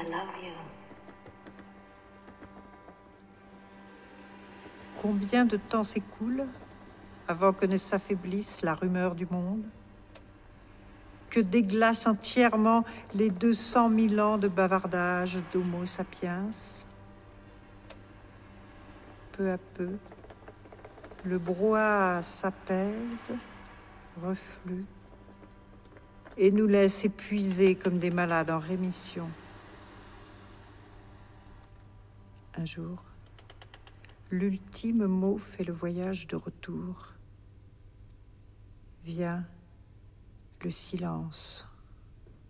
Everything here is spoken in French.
Combien de temps s'écoule avant que ne s'affaiblisse la rumeur du monde, que déglace entièrement les 200 000 ans de bavardage d'Homo sapiens? Peu à peu, le brouhaha s'apaise, reflue, et nous laisse épuisés comme des malades en rémission. Un jour, l'ultime mot fait le voyage de retour. Vient le silence.